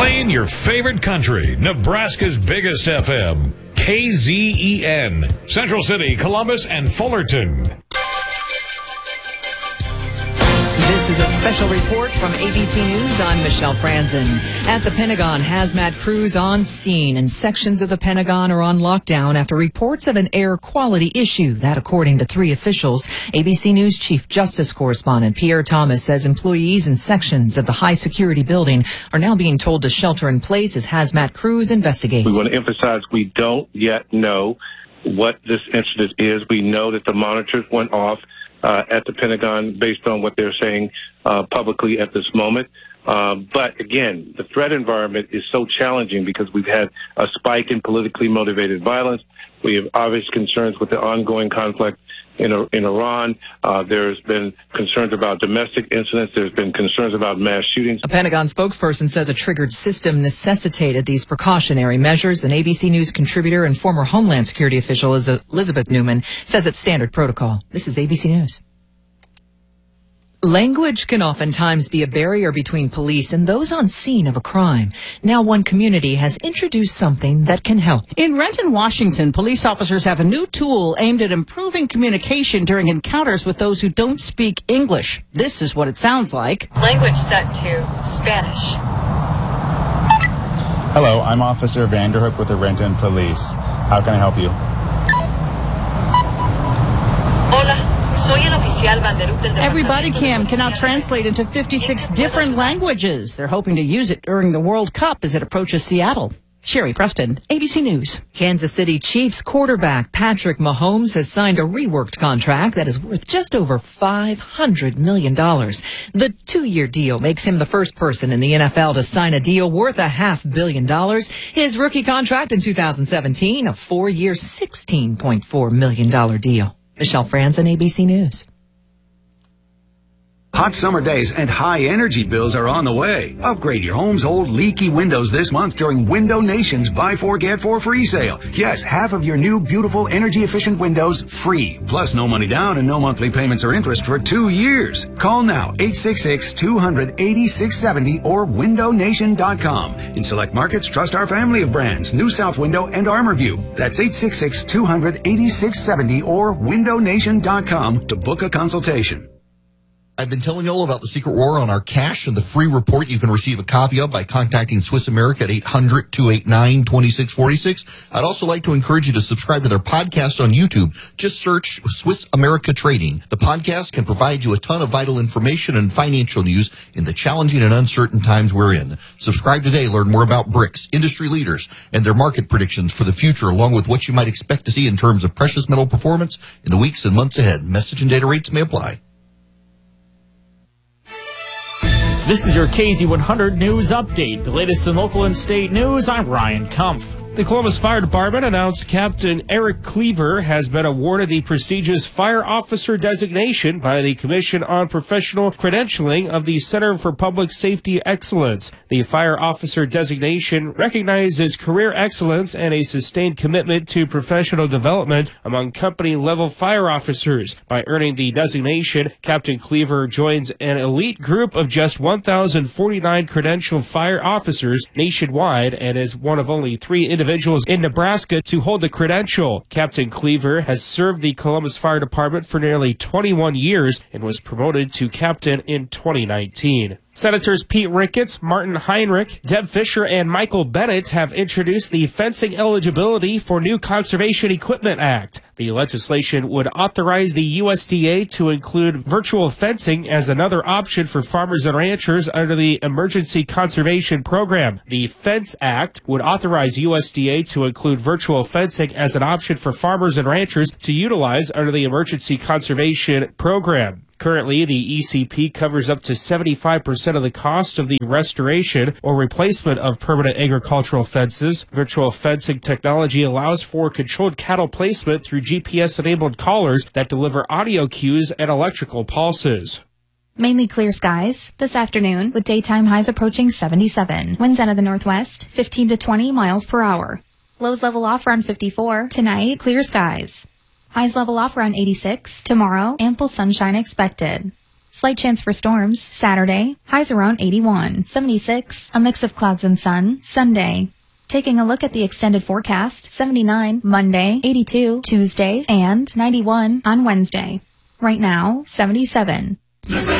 Playing your favorite country, Nebraska's biggest FM, KZEN, Central City, Columbus, and Fullerton. This is a special report from ABC News. I'm Michelle Franzen. At the Pentagon, hazmat crews on scene, and sections of the Pentagon are on lockdown after reports of an air quality issue. That, according to 3 officials. ABC News Chief Justice Correspondent Pierre Thomas says employees in sections of the high-security building are now being told to shelter in place as hazmat crews investigate. We want to emphasize we don't yet know what this incident is. We know that the monitors went off at the Pentagon based on what they're saying publicly at this moment. But again, the threat environment is so challenging because we've had a spike in politically motivated violence. We have obvious concerns with the ongoing conflict in Iran. There's been concerns about domestic incidents. There's been concerns about mass shootings. A Pentagon spokesperson says a triggered system necessitated these precautionary measures. An ABC News contributor and former Homeland Security official Elizabeth Newman says it's standard protocol. This is ABC News. Language can oftentimes be a barrier between police and those on scene of a crime. Now one community has introduced something that can help. In Renton, Washington, police officers have a new tool aimed at improving communication during encounters with those who don't speak English. This is what it sounds like. Language set to Spanish. Hello, I'm Officer Vanderhook with the Renton Police. How can I help you? Everybody Cam can now translate into 56 different languages. They're hoping to use it during the World Cup as it approaches Seattle. Sherry Preston, ABC News. Kansas City Chiefs quarterback Patrick Mahomes has signed a reworked contract that is worth just over $500 million. The 2-year deal makes him the first person in the NFL to sign a deal worth $500 million. His rookie contract in 2017, a 4-year, $16.4 million deal. Michelle Franzen, ABC News. Hot summer days and high energy bills are on the way. Upgrade your home's old leaky windows this month during Window Nation's Buy 4 Get 4 free sale. Yes, half of your new beautiful energy efficient windows free. Plus no money down and no monthly payments or interest for 2 years. Call now 866-200-8670 or windownation.com. In select markets, trust our family of brands, New South Window and ArmorView. That's 866-200-8670 or windownation.com to book a consultation. I've been telling you all about the secret war on our cash and the free report you can receive a copy of by contacting Swiss America at 800-289-2646. I'd also like to encourage you to subscribe to their podcast on YouTube. Just search Swiss America Trading. The podcast can provide you a ton of vital information and financial news in the challenging and uncertain times we're in. Subscribe today. Learn more about BRICS, industry leaders, and their market predictions for the future, along with what you might expect to see in terms of precious metal performance in the weeks and months ahead. Message and data rates may apply. This is your KZ100 News Update. The latest in local and state news, I'm Ryan Kumpf. The Columbus Fire Department announced Captain Eric Cleaver has been awarded the prestigious Fire Officer designation by the Commission on Professional Credentialing of the Center for Public Safety Excellence. The Fire Officer designation recognizes career excellence and a sustained commitment to professional development among company-level fire officers. By earning the designation, Captain Cleaver joins an elite group of just 1,049 credentialed fire officers nationwide and is one of only 3 individuals in Nebraska to hold the credential. Captain Cleaver has served the Columbus Fire Department for nearly 21 years and was promoted to captain in 2019. Senators Pete Ricketts, Martin Heinrich, Deb Fischer, and Michael Bennett have introduced the Fencing Eligibility for New Conservation Equipment Act. The legislation would authorize the USDA to include virtual fencing as another option for farmers and ranchers under the Emergency Conservation Program. The Fence Act would authorize USDA to include virtual fencing as an option for farmers and ranchers to utilize under the Emergency Conservation Program. Currently, the ECP covers up to 75% of the cost of the restoration or replacement of permanent agricultural fences. Virtual fencing technology allows for controlled cattle placement through GPS-enabled collars that deliver audio cues and electrical pulses. Mainly clear skies this afternoon with daytime highs approaching 77. Winds out of the northwest, 15 to 20 miles per hour. Lows level off around 54. Tonight, clear skies. Highs level off around 86. Tomorrow, ample sunshine expected. Slight chance for storms Saturday. Highs around 81. 76. A mix of clouds and sun Sunday. Taking a look at the extended forecast, 79 Monday, 82 Tuesday, and 91 on Wednesday. Right now, 77.